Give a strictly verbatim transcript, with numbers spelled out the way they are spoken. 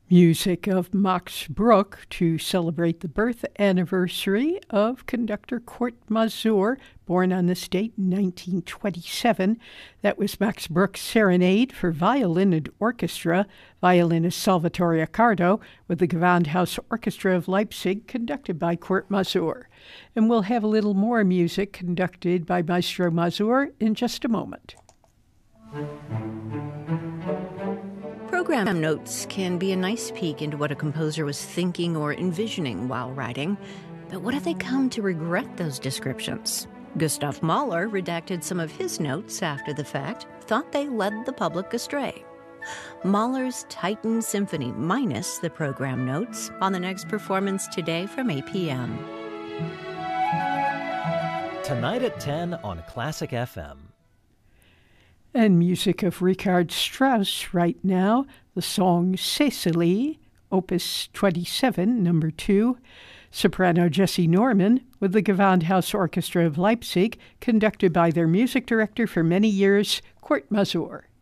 Music of Max Bruch to celebrate the birth anniversary of conductor Kurt Masur, born on this date in nineteen twenty-seven. That was Max Bruch's Serenade for Violin and Orchestra, violinist Salvatore Accardo, with the Gewandhaus Orchestra of Leipzig, conducted by Kurt Masur. And we'll have a little more music conducted by Maestro Masur in just a moment. Program notes can be a nice peek into what a composer was thinking or envisioning while writing, but what if they come to regret those descriptions? Gustav Mahler redacted some of his notes after the fact, thought they led the public astray. Mahler's Titan Symphony minus the program notes on the next performance today from eight p.m. Tonight at ten on Classic F M. And music of Richard Strauss right now, the song Cecily, Opus twenty-seven, number two, soprano Jessie Norman with the Gewandhaus Orchestra of Leipzig, conducted by their music director for many years, Kurt Masur.